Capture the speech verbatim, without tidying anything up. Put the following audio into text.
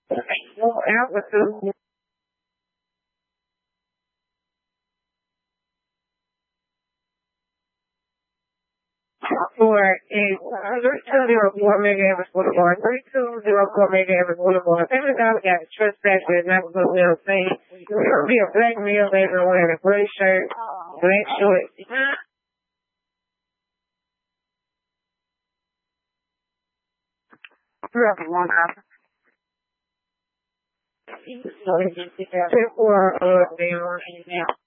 No altitude for a thirty-two zero four mega average boulevard, thirty-two zero four mega average boulevard. Every time we got a trespass, not because we don't say be a black male later wearing a gray shirt, black shorts. One hour. So, for uh, they are now.